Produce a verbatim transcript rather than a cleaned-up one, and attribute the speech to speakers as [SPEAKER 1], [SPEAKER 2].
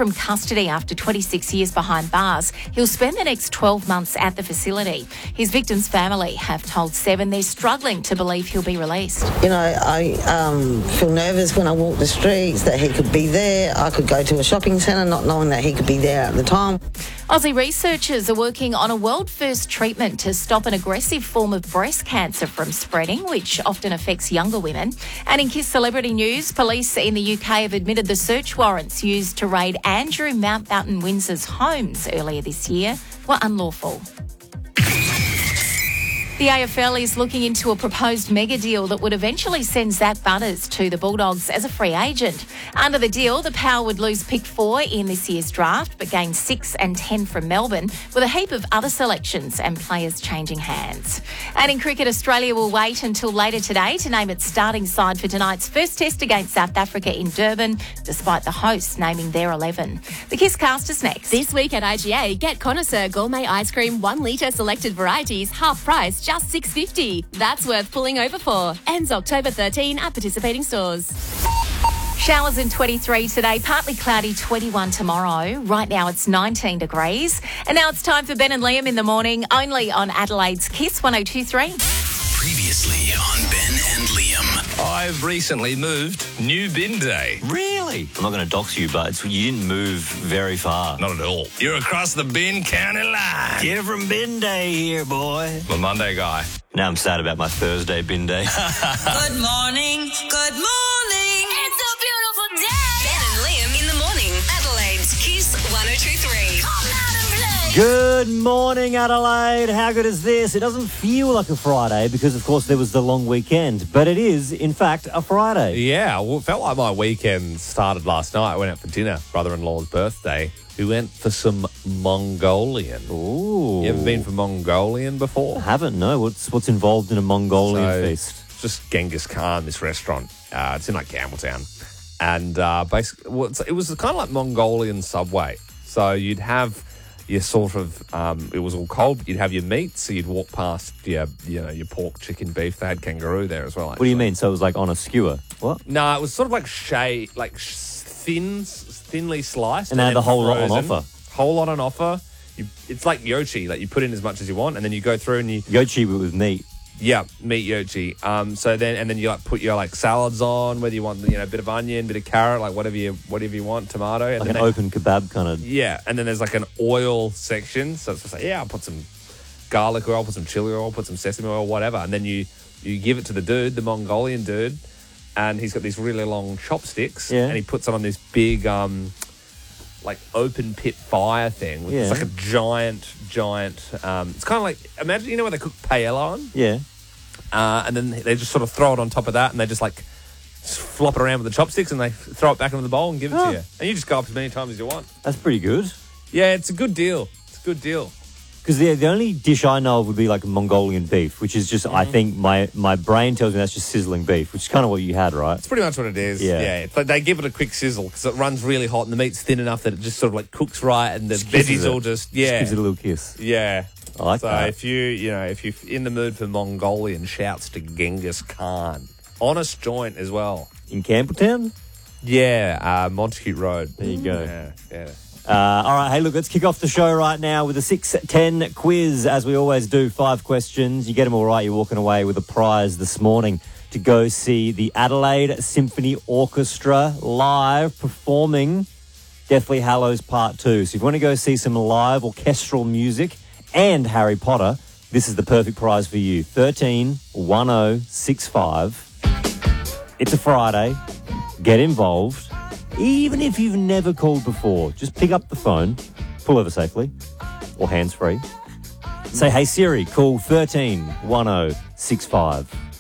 [SPEAKER 1] from custody after twenty-six years behind bars. He'll spend the next twelve months at the facility. His victim's family have told Seven they're struggling to believe he'll be released.
[SPEAKER 2] You know, I um, feel nervous when I walk the streets that he could be there. I could go to a shopping centre not knowing that he could be there at the time.
[SPEAKER 1] Aussie researchers are working on a world-first treatment to stop an aggressive form of breast cancer from spreading, which often affects younger women. And in Kiss Celebrity News, police in the U K have admitted the search warrants used to raid Andrew Mountbatten Windsor's homes earlier this year were unlawful. The A F L is looking into a proposed mega deal that would eventually send Zach Butters to the Bulldogs as a free agent. Under the deal, the Power would lose pick four in this year's draft, but gain six and ten from Melbourne, with a heap of other selections and players changing hands. And in cricket, Australia will wait until later today to name its starting side for tonight's first test against South Africa in Durban, despite the hosts naming their eleven. The Kiss Cast is next.
[SPEAKER 3] This week at I G A, get Connoisseur Gourmet Ice Cream one litre selected varieties, half price, just six dollars fifty. That's worth pulling over for. Ends October thirteenth at participating stores.
[SPEAKER 1] Showers in twenty-three today, partly cloudy twenty-one tomorrow. Right now it's nineteen degrees. And now it's time for Ben and Liam in the morning, only on Adelaide's Kiss one oh two three.
[SPEAKER 4] Previously on Ben and Liam. I've recently moved. New bin day.
[SPEAKER 5] Really? I'm not going to dox you, but it's, you didn't move very far.
[SPEAKER 4] Not at all. You're across the bin county line.
[SPEAKER 5] Get it from bin day here, boy.
[SPEAKER 4] The Monday guy.
[SPEAKER 5] Now I'm sad about my Thursday bin day.
[SPEAKER 6] Good morning. Good morning. It's a beautiful day. Ben and Liam in the morning. Adelaide's Kiss one oh two three. Come out and play.
[SPEAKER 7] Good morning, Adelaide. How good is this? It doesn't feel like a Friday because, of course, there was the long weekend, but it is, in fact, a Friday.
[SPEAKER 8] Yeah, well, it felt like my weekend started last night. I went out for dinner, brother-in-law's birthday. We went for some Mongolian.
[SPEAKER 7] Ooh.
[SPEAKER 8] You ever been for Mongolian before?
[SPEAKER 7] I haven't, no. What's what's involved in a Mongolian
[SPEAKER 8] so,
[SPEAKER 7] feast?
[SPEAKER 8] It's just Genghis Khan, this restaurant. Uh, it's in, like, Campbelltown. And uh, basically, well, it's, it was kind of like Mongolian Subway. So you'd have your sort of, um, it was all cold. You'd have your meat, so you'd walk past your, you know, your pork, chicken, beef. They had kangaroo there as well. Actually.
[SPEAKER 7] What do you mean? So it was like on a skewer? What?
[SPEAKER 8] No, it was sort of like shay, like sh- thin, thinly sliced.
[SPEAKER 7] And they had the whole lot on
[SPEAKER 8] frozen.
[SPEAKER 7] offer.
[SPEAKER 8] Whole lot on offer. You, it's like yochi. Like you put in as much as you want, and then you go through and you
[SPEAKER 7] yochi with meat.
[SPEAKER 8] Yeah, meat yochi. Um, so then and then you like put your like salads on, whether you want you know a bit of onion, bit of carrot, like whatever you whatever you want, tomato. And
[SPEAKER 7] Like
[SPEAKER 8] then
[SPEAKER 7] an
[SPEAKER 8] they,
[SPEAKER 7] open kebab kind of.
[SPEAKER 8] Yeah, and then there's like an oil section. So it's just like yeah, I'll put some garlic oil, put some chili oil, put some sesame oil, whatever, and then you you give it to the dude, the Mongolian dude, and he's got these really long chopsticks,
[SPEAKER 7] yeah.
[SPEAKER 8] and he puts it on this big um. like open pit fire thing.
[SPEAKER 7] Yeah.
[SPEAKER 8] It's like a giant, giant. Um, it's kind of like imagine you know where they cook paella on.
[SPEAKER 7] Yeah.
[SPEAKER 8] Uh, and then they just sort of throw it on top of that, and they just like just flop it around with the chopsticks, and they throw it back into the bowl and give it
[SPEAKER 7] Oh.
[SPEAKER 8] to you. And you just go up as many times as you want.
[SPEAKER 7] That's pretty good.
[SPEAKER 8] Yeah, it's a good deal. It's a good deal.
[SPEAKER 7] Because the, the only dish I know of would be like Mongolian beef, which is just, mm-hmm. I think my, my brain tells me that's just sizzling beef, which is kind of what you had, right?
[SPEAKER 8] It's pretty much what it is.
[SPEAKER 7] Yeah.
[SPEAKER 8] yeah. It's like they give it a quick sizzle because it runs really hot and the meat's thin enough that it just sort of like cooks right and the
[SPEAKER 7] Just kisses
[SPEAKER 8] veggies
[SPEAKER 7] it.
[SPEAKER 8] all just, yeah.
[SPEAKER 7] Just gives it a little kiss.
[SPEAKER 8] Yeah.
[SPEAKER 7] I like
[SPEAKER 8] so
[SPEAKER 7] that.
[SPEAKER 8] if you, you know, if you're in the mood for Mongolian, shouts to Genghis Khan. Honest joint as well.
[SPEAKER 7] In Campbelltown?
[SPEAKER 8] Yeah, uh, Montacute Road.
[SPEAKER 7] There you go.
[SPEAKER 8] Yeah, yeah.
[SPEAKER 7] Uh, all right, hey, look, let's kick off the show right now with a six ten quiz, as we always do. Five questions. You get them all right, you're walking away with a prize this morning to go see the Adelaide Symphony Orchestra live performing Deathly Hallows Part two. So if you want to go see some live orchestral music and Harry Potter, this is the perfect prize for you. thirteen one oh six five. It's a Friday. Get involved. Even if you've never called before, just pick up the phone, pull over safely, or hands-free. Say, hey Siri, call thirteen one oh six five.